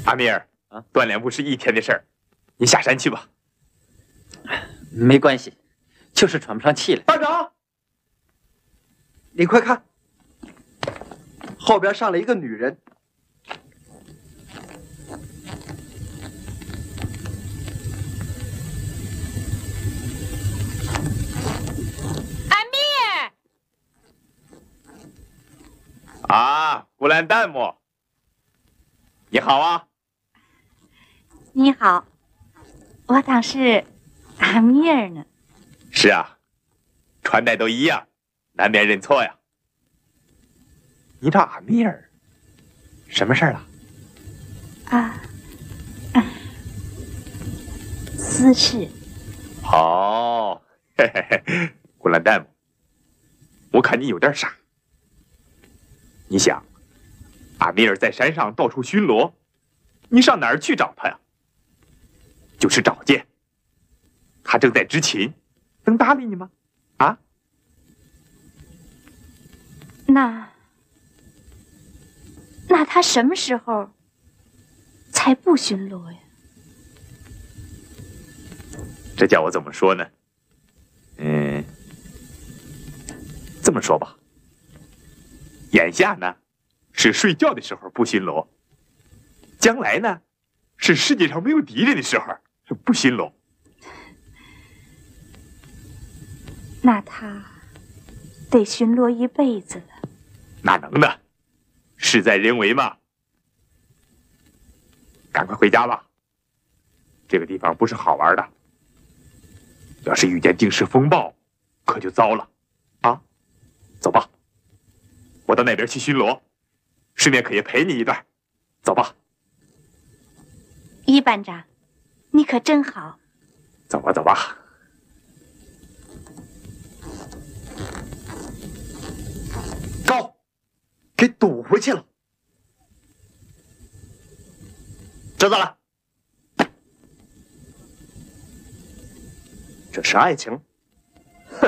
阿米尔啊，锻炼不是一天的事儿，你下山去吧。 没关系，就是喘不上气来。 班长，你快看，后边上来一个女人。 啊，古兰旦木，你好啊！ 你好，我当是阿米尔呢。 是啊，穿戴都一样，难免认错呀。你找阿米尔，什么事儿了？ 私事。 哦，嘿嘿嘿，古兰旦木，我看你有点傻。你想，阿米尔在山上到处巡逻，你上哪儿去找他呀？就是找见，他正在执勤，能搭理你吗？啊？ 那他什么时候才不巡逻呀？ 这叫我怎么说呢？这么说吧。眼下呢，是睡觉的时候不巡逻；将来呢，是世界上没有敌人的时候不巡逻。 那他得巡逻一辈子了。 哪能呢？事在人为嘛。赶快回家吧，这个地方不是好玩的。要是遇见定时风暴，可就糟了。啊，走吧。我到那边去巡逻，顺便可以陪你一段。走吧。 于班长，你可真好。 走吧，走吧。 高，给堵回去了。 知道了。 这是爱情。